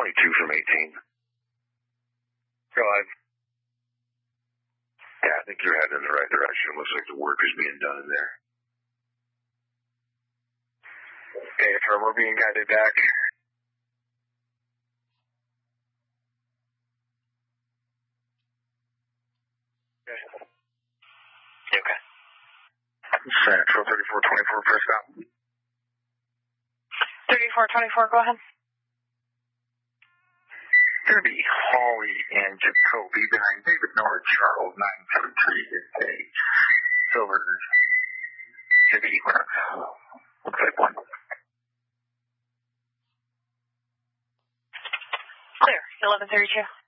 from 18. Go ahead. Yeah, I think you're heading in the right direction. Looks like the work is being done in there. Okay, affirm, we're being guided back. Okay. Central 3424, first stop. 3424, go ahead. Going to be Holly and Jacoby behind David North, Charles 933. It's a silver Chevy Equinox. Looks like one. Clear, 1132.